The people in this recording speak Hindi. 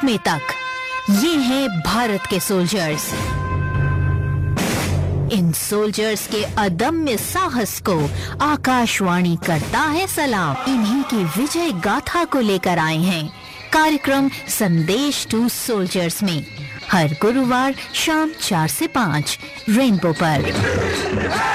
में तक। ये हैं भारत के सोल्जर्स। इन सोल्जर्स के अदम्य साहस को आकाशवाणी करता है सलाम। इन्हीं की विजय गाथा को लेकर आए हैं कार्यक्रम संदेश टू सोल्जर्स में, हर गुरुवार शाम 4 से 5 रेनबो पर।